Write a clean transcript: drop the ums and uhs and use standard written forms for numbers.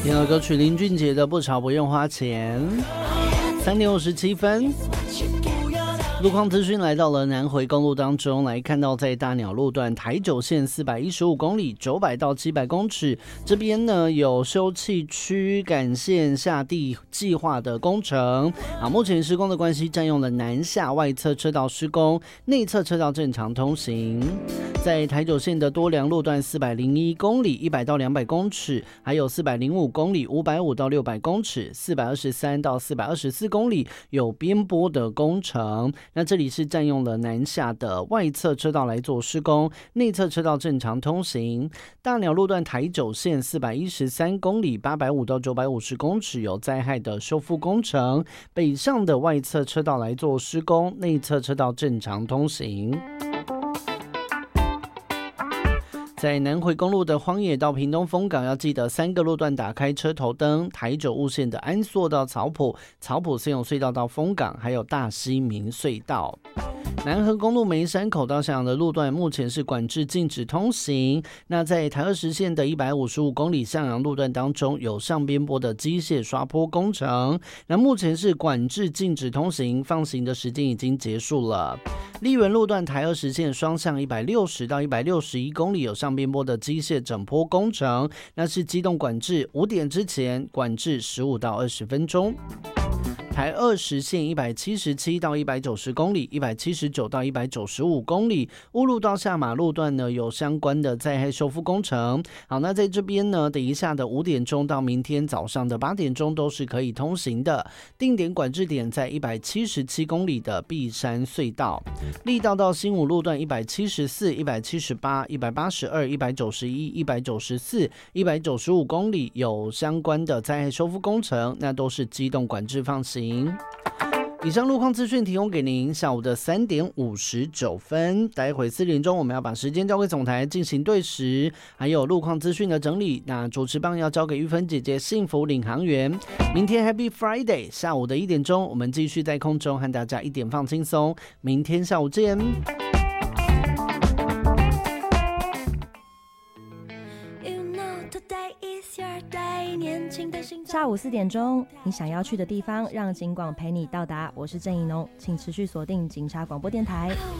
听到歌曲林俊杰的《不吵不用花钱》，3点57分。路况资讯来到了南回公路当中，来看到在大鸟路段台九线415公里900到700公尺这边呢有休憩区干线下地计划的工程目前施工的关系占用了南下外侧车道施工，内侧车道正常通行。在台九线的多良路段401公里100到200公尺，还有405公里550到600公尺，423到424公里有边坡的工程。那这里是占用了南下的外侧车道来做施工，内侧车道正常通行。大鸟路段台九线413公里850到950公尺有灾害的修复工程，北上的外侧车道来做施工，内侧车道正常通行。在南回公路的荒野到屏东丰港要记得3个路段打开车头灯，台九雾线的安朔到草埔，草埔森永隧道到丰港，还有大溪民隧道。南横公路梅山口到向阳的路段目前是管制禁止通行。那在台20线的155公里向阳路段当中有上边坡的机械刷坡工程，那目前是管制禁止通行，放行的时间已经结束了。丽园路段台20线双向160到161公里有上边坡的机械整坡工程，那是机动管制，5点之前管制15到20分钟。台20线177到190公里，179到195公里，乌路到下马路段呢有相关的灾害修复工程。好，那在这边呢，等一下的5点钟到明天早上的8点钟都是可以通行的。定点管制点在177公里的碧山隧道，力道到新武路段174、178、182、191、194、195公里有相关的灾害修复工程，那都是机动管制放行。以上路况资讯提供给您，下午的3点59分，待会4点钟我们要把时间交给总台进行对时，还有路况资讯的整理。那主持棒要交给玉芬姐姐，幸福领航员。明天 Happy Friday， 下午的1点钟我们继续在空中和大家一点放轻松，明天下午见。 下午4点钟，你想要去的地方，让警广陪你到达。我是郑怡农，请持续锁定警察广播电台。